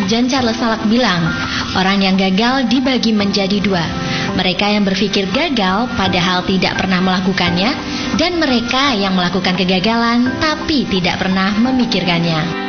John Charles Salak bilang, orang yang gagal dibagi menjadi dua. Mereka yang berpikir gagal padahal tidak pernah melakukannya, dan mereka yang melakukan kegagalan tapi tidak pernah memikirkannya.